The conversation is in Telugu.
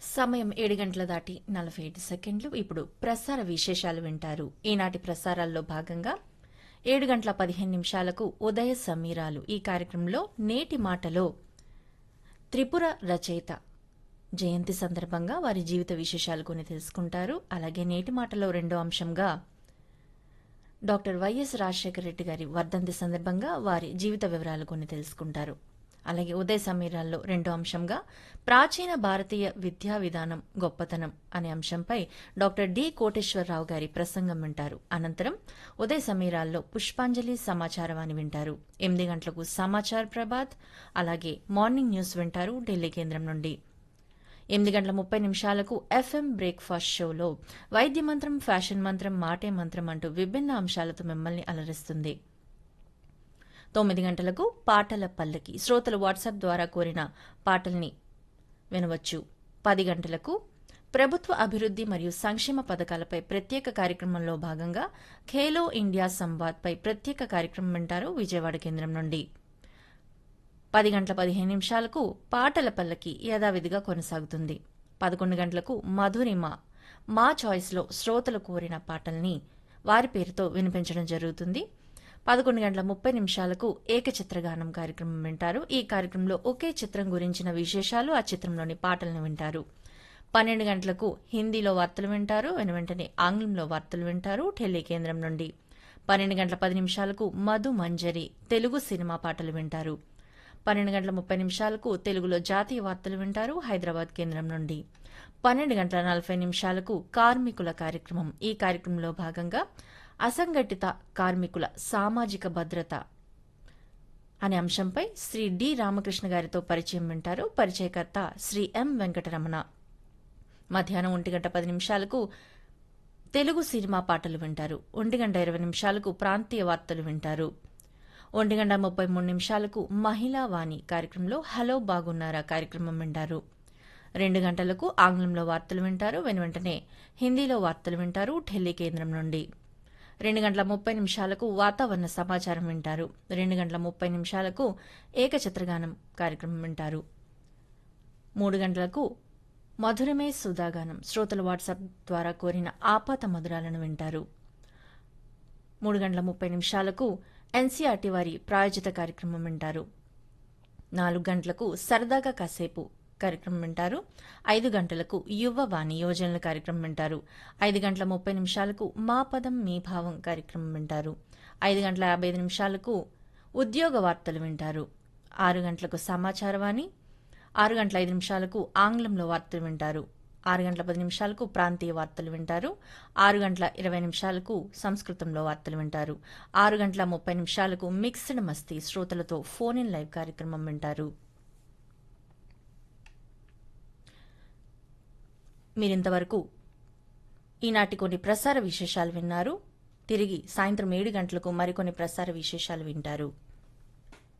సమయం 7 గంటల దాటి 47 సెకండ్లు. ఇప్పుడు ప్రసార విశేషాలు వింటారు. ఈనాటి ప్రసారాల్లో భాగంగా 7 గంటల 15 నిమిషాలకు ఉదయ సమీరాలు. ఈ కార్యక్రమంలో నేటి మాటలో త్రిపుర రచయిత జయంతి సందర్భంగా వారి జీవిత విశేషాలు కొన్ని తెలుసుకుంటారు. అలాగే నేటి మాటలో రెండో అంశంగా డాక్టర్ వైఎస్ రాజశేఖర రెడ్డి గారి వర్ధంతి సందర్భంగా వారి జీవిత వివరాలు కొన్ని తెలుసుకుంటారు. అలాగే ఉదయ సమీరాల్లో రెండో అంశంగా ప్రాచీన భారతీయ విద్యా విధానం గొప్పతనం అనే అంశంపై డాక్టర్ డి కోటేశ్వరరావు గారి ప్రసంగం వింటారు. అనంతరం ఉదయ సమీరాల్లో పుష్పాంజలి సమాచారవాణి వింటారు. 8 గంటలకు సమాచార్ ప్రభాత్, అలాగే మార్నింగ్ న్యూస్ వింటారు ఢిల్లీ కేంద్రం నుండి. 8 గంటల 30 నిమిషాలకు ఎఫ్ఎం బ్రేక్ఫాస్ట్ షోలో వైద్య మంత్రం, ఫ్యాషన్ మంత్రం, మాటే మంత్రం అంటూ విభిన్న అంశాలతో మిమ్మల్ని అలరిస్తుంది. 9 గంటలకు పాటల పల్లకి, శ్రోతలు వాట్సాప్ ద్వారా కోరిన పాటల్ని వినవచ్చు. 10 గంటలకు ప్రభుత్వ అభివృద్ధి మరియు సంక్షేమ పథకాలపై ప్రత్యేక కార్యక్రమంలో భాగంగా ఖేలో ఇండియా సంవాద్ పై ప్రత్యేక కార్యక్రమం వింటారు విజయవాడ కేంద్రం నుండి. 10 గంటల 15 నిమిషాలకు పాటల పల్లకి యథావిధిగా కొనసాగుతుంది. 11 గంటలకు మధురిమ, మా చాయిస్లో శ్రోతలు కోరిన పాటల్ని వారి పేరుతో వినిపించడం జరుగుతుంది. 11 గంటల 30 నిమిషాలకు ఏకచిత్రగానం కార్యక్రమం వింటారు. ఈ కార్యక్రమంలో ఒకే చిత్రం గురించిన విశేషాలు, ఆ చిత్రంలోని పాటలను వింటారు. 12 గంటలకు హిందీలో వార్తలు వింటారు. వెంటనే ఆంగ్లంలో వార్తలు వింటారు ఢిల్లీ కేంద్రం నుండి. 12 గంటల 10 నిమిషాలకు మధు మంజరి, తెలుగు సినిమా పాటలు వింటారు. 12 గంటల 30 నిమిషాలకు తెలుగులో జాతీయ వార్తలు వింటారు హైదరాబాద్ కేంద్రం నుండి. 12 గంటల 40 నిమిషాలకు కార్మికుల కార్యక్రమం. ఈ కార్యక్రమంలో భాగంగా అసంఘటిత కార్మికుల సామాజిక భద్రత అనే అంశంపై శ్రీ డి రామకృష్ణ గారితో పరిచయం వింటారు. పరిచయకర్త శ్రీ ఎం వెంకటరమణ. మధ్యాహ్నం 1 గంట 10 నిమిషాలకు తెలుగు సినిమా పాటలు వింటారు. 1 గంట 20 నిమిషాలకు ప్రాంతీయ వార్తలు వింటారు. 1 గంట 33 నిమిషాలకు మహిళా వాణి కార్యక్రమంలో హలో బాగున్నారా కార్యక్రమం వింటారు. 2 గంటలకు ఆంగ్లంలో వార్తలు వింటారు. వెంటనే హిందీలో వార్తలు వింటారు ఢిల్లీ కేంద్రం నుండి. 2 గంటల 30 నిమిషాలకు వాతావరణ సమాచారం వింటారు. 2 గంటల 30 నిమిషాలకు ఏకచిత్రగానం కార్యక్రమం వింటారు. 3 గంటలకు మధురమే సుధాగానం, శ్రోతల వాట్సాప్ ద్వారా కోరిన ఆపాత మధురాలను వింటారు. 3 గంటల 30 నిమిషాలకు ఎన్సీఆర్టీ వారి ప్రాయోజిత కార్యక్రమం వింటారు. 4 గంటలకు సరదాగా కాసేపు కార్యక్రమం వింటారు. 5 గంటలకు యువవాణి యోజనల కార్యక్రమం వింటారు. 5 గంటల 30 నిమిషాలకు మా పదం మీ భావం కార్యక్రమం వింటారు. 5 గంటల 55 నిమిషాలకు ఉద్యోగ వార్తలు వింటారు. 6 గంటలకు సమాచారవాణి, 6 గంటల 5 నిమిషాలకు ఆంగ్లంలో వార్తలు వింటారు. 6 గంటల 10 నిమిషాలకు ప్రాంతీయ వార్తలు వింటారు. 6 గంటల 20 నిమిషాలకు సంస్కృతంలో వార్తలు వింటారు. 6 గంటల 30 నిమిషాలకు mixed Masti, శ్రోతలతో phone in live కార్యక్రమం వింటారు. మీరింతవరకు ఈనాటి కొన్ని ప్రసార విశేషాలు విన్నారు. తిరిగి సాయంత్రం 7 గంటలకు మరికొన్ని ప్రసార విశేషాలు వింటారు.